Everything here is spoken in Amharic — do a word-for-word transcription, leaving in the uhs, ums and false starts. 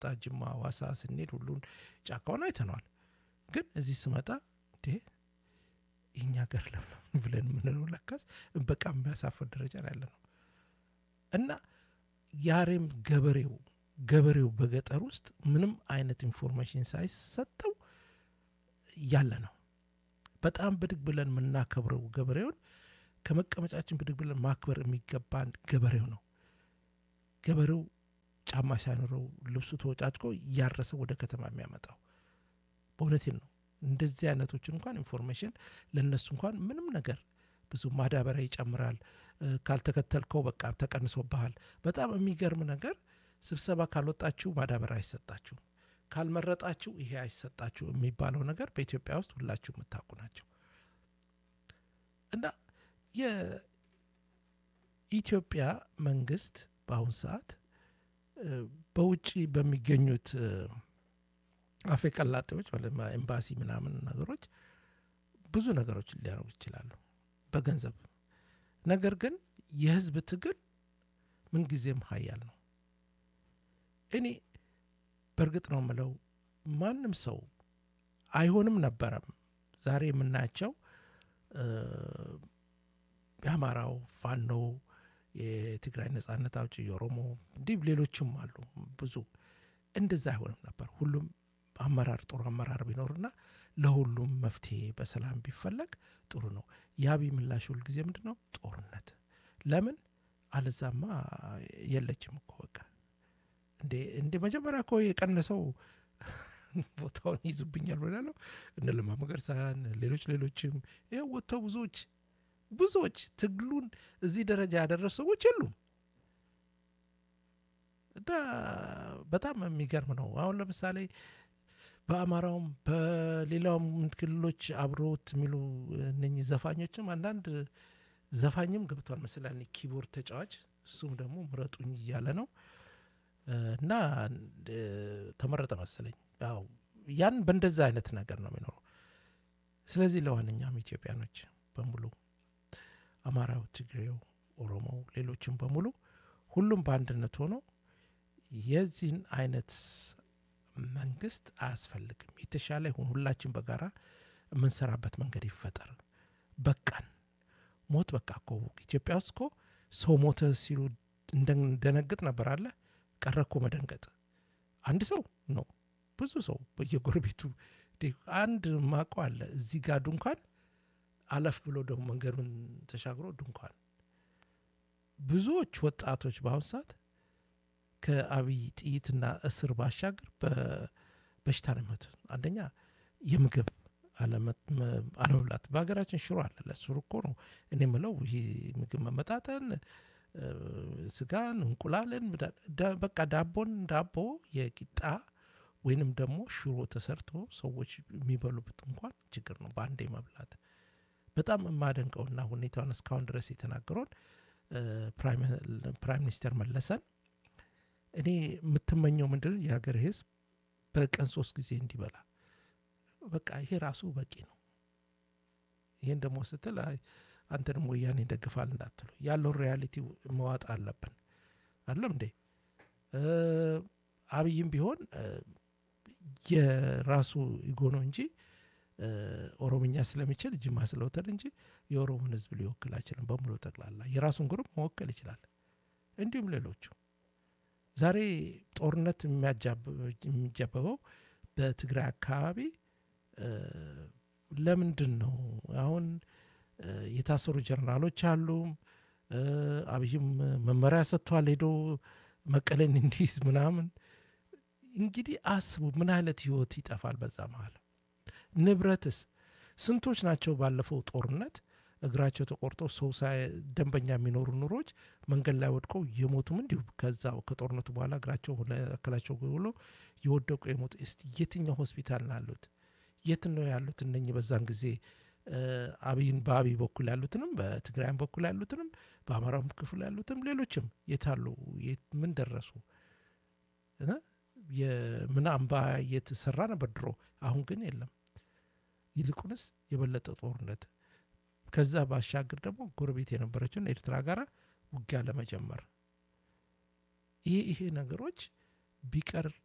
ስንመጣ ጅማ ሐዋሳ ስንሄድ ሁሉን ጫካውን አይተነዋል። ግን እዚህ ስመጣ እንዴ የኛ ሀገር ለምን ብለን ምንለው ለካስ በቃ የሚያሳፍር ደረጃ ላይ ያለ ነው። እና ያሬም ገበሬው ገበሬው በገጠር ውስጥ ምንም አይነት ኢንፎርሜሽን ሳይሰጠው ያለ ነው። በጣም ብድግ ብለን የምናከብረው ገበሬውን ከመቀመጫችን ብድግ ብለን ማክበር የሚገባን ገበሬው ነው። ገበሬው ጫማ ሳይኖረው ልብሱ ተወጫጭቆ እያረሰ ወደ ከተማ የሚያመጣው በእውነቴን ነው። እንደዚህ አይነቶችን እንኳን ኢንፎርሜሽን ለነሱ እንኳን ምንም ነገር ብዙ ማዳበሪያ ይጨምራል፣ ካልተከተልከው በቃ ተቀንሶብሃል። በጣም የሚገርም ነገር ስብሰባ ካልወጣችሁ ማዳበሪያ አይሰጣችሁም፣ ካልመረጣችሁ ይሄ አይሰጣችሁ የሚባለው ነገር በኢትዮጵያ ውስጥ ሁላችሁ የምታውቁ ናቸው። እና የኢትዮጵያ መንግስት በአሁን ሰዓት በውጪ በሚገኙት አፌ ቀላጤዎች ማለት ኤምባሲ ምናምን ነገሮች ብዙ ነገሮች ሊያደርጉ ይችላሉ በገንዘብ። ነገር ግን የህዝብ ትግል ምንጊዜም ሀያል ነው። እኔ በእርግጥ ነው የምለው ማንም ሰው አይሆንም ነበረም ዛሬ የምናያቸው የአማራው ፋኖ፣ የትግራይ ነጻነት አውጪ፣ የኦሮሞ እንዲህ ሌሎችም አሉ ብዙ። እንደዛ አይሆንም ነበር። ሁሉም አመራር ጥሩ አመራር ቢኖርና ለሁሉም መፍትሄ በሰላም ቢፈለግ ጥሩ ነው። የአብይ ምላሽ ሁል ጊዜ ምንድን ነው? ጦርነት። ለምን አለዛማ የለችም እኮ በቃ እንዴ እንደ መጀመሪያ እኮ የቀነሰው ቦታውን ይዙብኛል ብለው እነ ለማ መገርሳን ሌሎች ሌሎችም ይሄ ወጥተው ብዙዎች ብዙዎች ትግሉን እዚህ ደረጃ ያደረሱ ሰዎች የሉም። እና በጣም የሚገርም ነው። አሁን ለምሳሌ በአማራውም በሌላውም ክልሎች አብሮት የሚሉ እነኚህ ዘፋኞችም አንዳንድ ዘፋኝም ገብቷል መሰለኝ ኪቦርድ ተጫዋች፣ እሱም ደግሞ ምረጡኝ እያለ ነው እና ተመረጠ መሰለኝ። ያው ያን በእንደዛ አይነት ነገር ነው የሚኖረው። ስለዚህ ለዋነኛም ኢትዮጵያኖች በሙሉ አማራው፣ ትግሬው፣ ኦሮሞው፣ ሌሎችም በሙሉ ሁሉም በአንድነት ሆኖ የዚህን አይነት መንግስት አያስፈልግም፣ የተሻለ ይሁን፣ ሁላችን በጋራ የምንሰራበት መንገድ ይፈጠር። በቃን ሞት በቃ እኮ ኢትዮጵያ ውስጥ እኮ ሰው ሞተ ሲሉ እንደነግጥ ነበር አለ ቀረ እኮ መደንገጥ። አንድ ሰው ነው ብዙ ሰው በየጎረቤቱ አንድ ማቆ አለ እዚህ ጋር ድንኳን አለፍ ብሎ ደግሞ መንገዱን ተሻግሮ ድንኳን። ብዙዎች ወጣቶች በአሁኑ ሰዓት ከአብይ ጥይትና እስር ባሻገር በበሽታ ነው የሚሞቱት። አንደኛ የምግብ አለመብላት። በሀገራችን ሽሮ አለ፣ ለሱር እኮ ነው እኔ የምለው ይሄ ምግብ መመጣጠን፣ ስጋን፣ እንቁላልን በቃ ዳቦን ዳቦ የቂጣ ወይንም ደግሞ ሽሮ ተሰርቶ ሰዎች የሚበሉበት እንኳን ችግር ነው በአንዴ መብላት። በጣም የማደንቀውና ሁኔታውን እስካሁን ድረስ የተናገረውን ፕራይም ሚኒስተር መለሰን እኔ የምትመኘው ምንድን ነው የሀገር ህዝብ በቀን ሶስት ጊዜ እንዲበላ። በቃ ይሄ ራሱ በቂ ነው። ይሄን ደግሞ ስትል አንተንም ወያኔ እንደግፋል እንዳትሉ፣ ያለውን ሪያሊቲ መዋጥ አለብን አይደለም እንዴ? አብይም ቢሆን የራሱ ኢጎ ነው እንጂ ኦሮምኛ ስለሚችል ጅማ ስለወተደ እንጂ የኦሮሞን ህዝብ ሊወክል አይችልም። በሙሉ ጠቅላላ የራሱን ግሩፕ መወከል ይችላል። እንዲሁም ሌሎቹ ዛሬ ጦርነት የሚጃበበው በትግራይ አካባቢ ለምንድን ነው? አሁን የታሰሩ ጀነራሎች አሉ። አብይም መመሪያ ሰጥቷል ሄዶ መቀለን እንዲይዝ ምናምን። እንግዲህ አስቡ ምን አይነት ህይወት ይጠፋል በዛ መሀል። ንብረትስ ስንቶች ናቸው ባለፈው ጦርነት እግራቸው ተቆርጦ ሰው ሳይ ደንበኛ የሚኖሩ ኑሮች መንገድ ላይ ወድቀው የሞቱም እንዲሁ ከዛው ከጦርነቱ በኋላ እግራቸው አካላቸው ብሎ የወደቁ የሞቱ። እስቲ የትኛው ሆስፒታል ነው ያሉት? የት ነው ያሉት? እነኚህ በዛን ጊዜ አብይን በአብይ በኩል ያሉትንም በትግራይም በኩል ያሉትንም በአማራም ክፍል ያሉትም ሌሎችም የታሉ? ምን ደረሱ? የምን አምባ እየተሰራ ነበር ድሮ፣ አሁን ግን የለም። ይልቁንስ የበለጠ ጦርነት ከዛ ባሻገር ደግሞ ጎረቤት የነበረችውን ኤርትራ ጋር ውጊያ ለመጀመር ይሄ ይሄ ነገሮች ቢቀር